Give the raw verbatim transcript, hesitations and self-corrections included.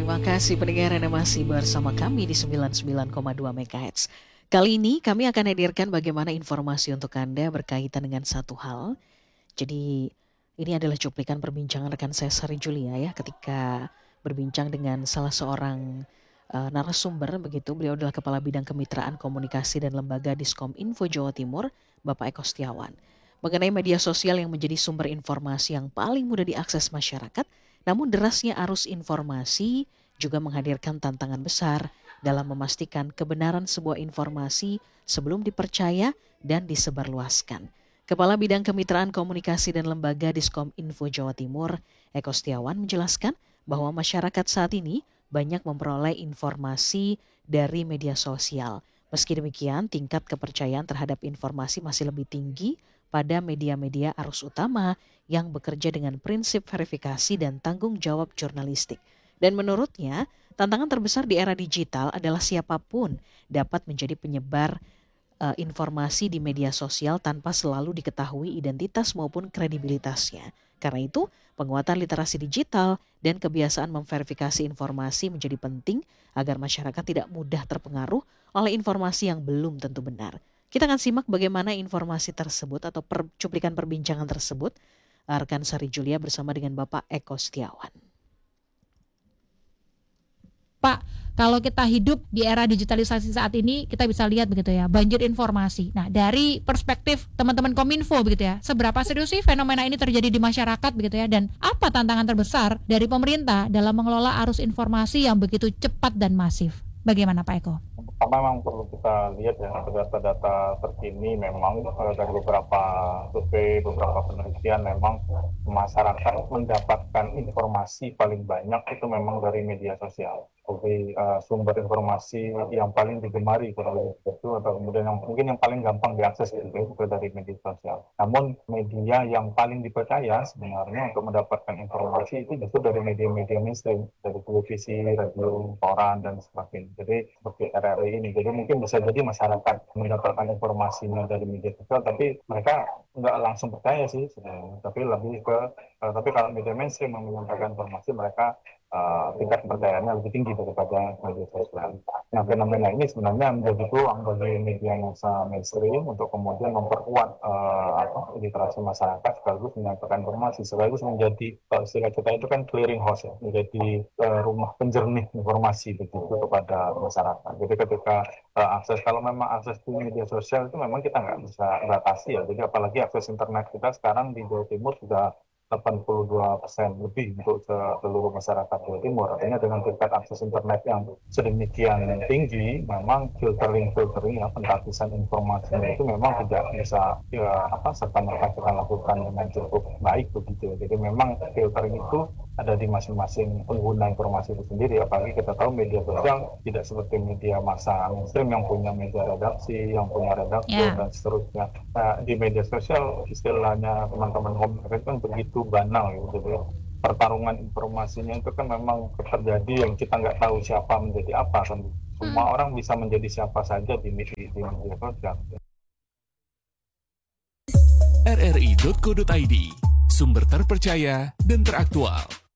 Terima kasih pendengar Anda masih bersama kami di sembilan puluh sembilan koma dua MHz. Kali ini kami akan hadirkan bagaimana informasi untuk Anda berkaitan dengan satu hal. Jadi ini adalah cuplikan perbincangan rekan saya Sari Julia ya ketika berbincang dengan salah seorang uh, narasumber begitu. Beliau adalah Kepala Bidang Kemitraan Komunikasi dan Lembaga Diskom Info Jawa Timur, Bapak Eko Setiawan. Mengenai media sosial yang menjadi sumber informasi yang paling mudah diakses masyarakat, namun derasnya arus informasi juga menghadirkan tantangan besar dalam memastikan kebenaran sebuah informasi sebelum dipercaya dan disebarluaskan. Kepala Bidang Kemitraan Komunikasi dan Lembaga Diskom Info Jawa Timur, Eko Setiawan menjelaskan bahwa masyarakat saat ini banyak memperoleh informasi dari media sosial. Meski demikian, tingkat kepercayaan terhadap informasi masih lebih tinggi pada media-media arus utama yang bekerja dengan prinsip verifikasi dan tanggung jawab jurnalistik. Dan menurutnya, tantangan terbesar di era digital adalah siapapun dapat menjadi penyebar uh, informasi di media sosial tanpa selalu diketahui identitas maupun kredibilitasnya. Karena itu, penguatan literasi digital dan kebiasaan memverifikasi informasi menjadi penting agar masyarakat tidak mudah terpengaruh oleh informasi yang belum tentu benar. Kita akan simak bagaimana informasi tersebut atau per, cuplikan perbincangan tersebut rekan Sari Julia bersama dengan Bapak Eko Setiawan. Pak, kalau kita hidup di era digitalisasi saat ini, kita bisa lihat begitu ya, banjir informasi. Nah, dari perspektif teman-teman Kominfo begitu ya, seberapa serius sih fenomena ini terjadi di masyarakat begitu ya, dan apa tantangan terbesar dari pemerintah dalam mengelola arus informasi yang begitu cepat dan masif? Bagaimana Pak Eko? Pertama memang perlu kita lihat ya data-data terkini memang dari beberapa survei, beberapa penelitian memang masyarakat mendapatkan informasi paling banyak itu memang dari media sosial. Jadi uh, sumber informasi yang paling digemari kalau itu atau kemudian yang mungkin yang paling gampang diakses itu, itu dari media sosial. Namun media yang paling dipercaya sebenarnya untuk mendapatkan informasi itu justru dari media-media mainstream, dari televisi, radio, koran dan sebagainya. Jadi seperti R R I ini. Jadi mungkin bisa jadi masyarakat mendapatkan informasinya dari media sosial, tapi mereka nggak langsung percaya sih sebenarnya. Tapi lebih ke, uh, tapi kalau media mainstream yang menyampaikan informasi mereka Uh, tingkat kepercayaannya lebih tinggi daripada media sosial. Nah, fenomena ini sebenarnya menjadi peluang bagi media massa mainstream untuk kemudian memperkuat uh, apa, literasi masyarakat sekaligus menyampaikan informasi, sekaligus menjadi uh, istilah kita itu kan clearing house ya, menjadi uh, rumah penjernih informasi begitu kepada masyarakat. Jadi ketika uh, akses, kalau memang akses di media sosial itu memang kita nggak bisa batasi ya. Jadi apalagi akses internet kita sekarang di Jawa Timur sudah delapan puluh dua persen lebih untuk seluruh masyarakat Jawa Timur. Artinya dengan tingkat akses internet yang sedemikian tinggi, memang filtering-filtering ya, pentakisan informasinya itu memang tidak bisa ya, apa serta merta kita lakukan dengan cukup baik begitu. Jadi memang filtering itu ada di masing-masing pengguna informasi itu sendiri. Apalagi kita tahu media sosial tidak seperti media massa mainstream yang punya media redaksi, yang punya redaktur yeah. dan seterusnya. Nah, di media sosial istilahnya teman-teman komunikasi kan begitu banal gitu ya. Pertarungan informasinya itu kan memang terjadi yang kita nggak tahu siapa menjadi apa kan. Semua hmm. orang bisa menjadi siapa saja di media, di media sosial. r r i dot co dot i d, sumber terpercaya dan teraktual.